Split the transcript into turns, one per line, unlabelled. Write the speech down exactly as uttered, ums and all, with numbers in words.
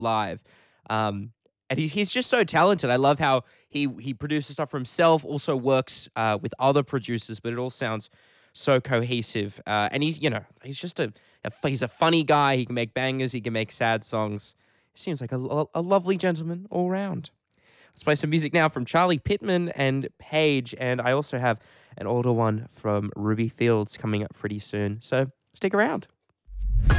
live. Um, and he's he's just so talented. I love how he he produces stuff for himself, also works uh, with other producers, but it all sounds so cohesive. Uh, and he's you know he's just a, a he's a funny guy. He can make bangers. He can make sad songs. He seems like a, a, a lovely gentleman all round. Let's play some music now from Charlie Pittman and Paige, and I also have an older one from Ruby Fields coming up pretty soon. So stick around.